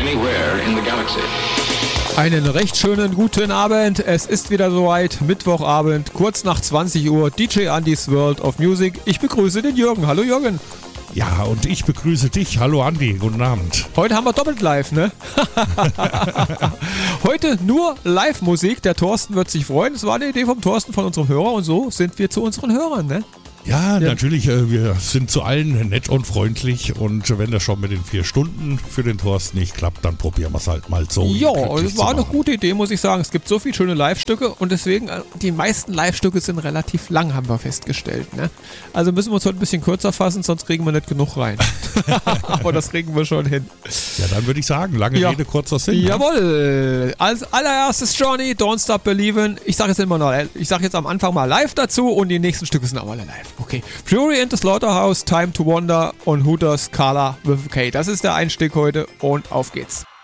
anywhere in the galaxy. Einen recht schönen guten Abend. Es ist wieder soweit, Mittwochabend, kurz nach 20 Uhr, DJ Andys World of Music. Ich begrüße den Jürgen. Hallo Jürgen. Ja, und ich begrüße dich. Hallo Andi, guten Abend. Heute haben wir doppelt live, ne? Heute nur Live-Musik. Der Thorsten wird sich freuen. Es war eine Idee vom Thorsten, von unserem Hörer, und so sind wir zu unseren Hörern, ne? Ja, natürlich, wir sind zu allen nett und freundlich, und wenn das schon mit den 4 Stunden für den Thorsten nicht klappt, dann probieren wir es halt mal so. Ja, es war eine gute Idee, muss ich sagen. Es gibt so viele schöne Live-Stücke, und deswegen, die meisten Live-Stücke sind relativ lang, haben wir festgestellt, ne? Also müssen wir uns heute ein bisschen kürzer fassen, sonst kriegen wir nicht genug rein. Aber das kriegen wir schon hin. Ja, dann würde ich sagen, lange Rede, kurzer Sinn. Jawohl. Als allererstes Journey, Don't Stop Believin'. Ich sage jetzt am Anfang mal live dazu, und die nächsten Stücke sind auch alle live. Okay. Fury and the Slaughterhouse, Time to Wonder und Hooters, Carla with a K. Das ist der Einstieg heute, und auf geht's.